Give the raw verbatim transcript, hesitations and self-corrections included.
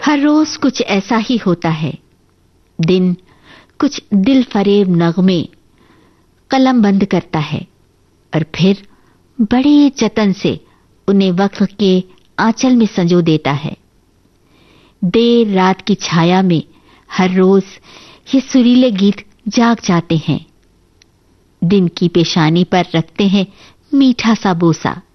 हर रोज कुछ ऐसा ही होता है। दिन कुछ दिल फरेब नगमे कलम बंद करता है और फिर बड़े जतन से उन्हें वक्त के आंचल में संजो देता है। देर रात की छाया में हर रोज ये सुरीले गीत जाग जाते हैं। दिन की पेशानी पर रखते हैं मीठा सा बोसा।